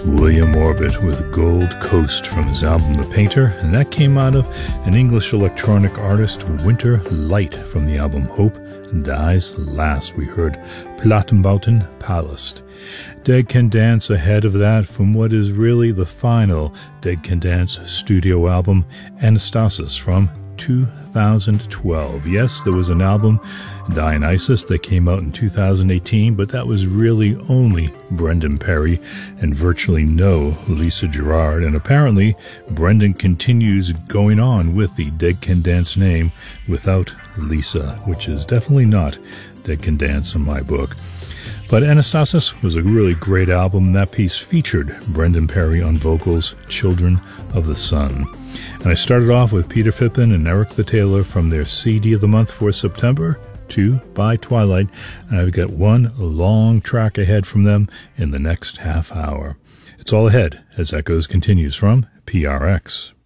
William Orbit with Gold Coast from his album The Painter, and that came out of an English electronic artist, Winter Light, from the album Hope Dies Last. We heard Plattenbauten Palast. Dead Can Dance ahead of that from what is really the final Dead Can Dance studio album, Anastasis, from 2012. Yes, there was an album, Dionysus, that came out in 2018, but that was really only Brendan Perry and virtually no Lisa Gerrard. And apparently, Brendan continues going on with the Dead Can Dance name without Lisa, which is definitely not Dead Can Dance in my book. But Anastasis was a really great album, and that piece featured Brendan Perry on vocals, Children of the Sun. And I started off with Peter Fippen and Eric the Tailor from their CD of the month for September, 2 by Twilight, and I've got one long track ahead from them in the next half hour. It's all ahead as Echoes continues from PRX.